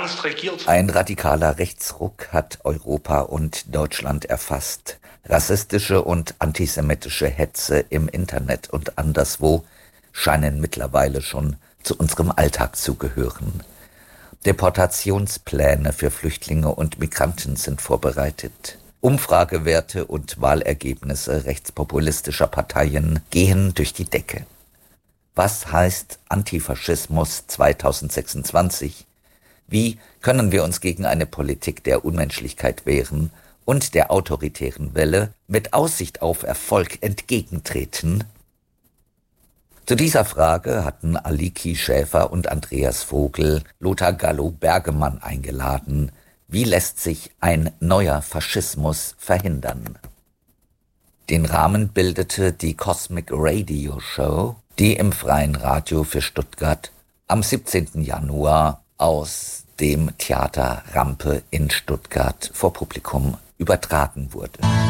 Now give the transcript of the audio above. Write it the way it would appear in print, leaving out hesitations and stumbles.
Angst regiert. Ein radikaler Rechtsruck hat Europa und Deutschland erfasst. Rassistische und antisemitische Hetze im Internet und anderswo scheinen mittlerweile schon zu unserem Alltag zu gehören. Deportationspläne für Flüchtlinge und Migranten sind vorbereitet. Umfragewerte und Wahlergebnisse rechtspopulistischer Parteien gehen durch die Decke. Was heißt Antifaschismus 2026? Wie können wir uns gegen eine Politik der Unmenschlichkeit wehren und der autoritären Welle mit Aussicht auf Erfolg entgegentreten? Zu dieser Frage hatten Aliki Schäfer und Andreas Vogel Lothar Gallo-Bergemann eingeladen. Wie lässt sich ein neuer Faschismus verhindern? Den Rahmen bildete die Cosmic Radio Show, die im Freien Radio für Stuttgart am 17. Januar aus dem Theater Rampe in Stuttgart vor Publikum übertragen wurde.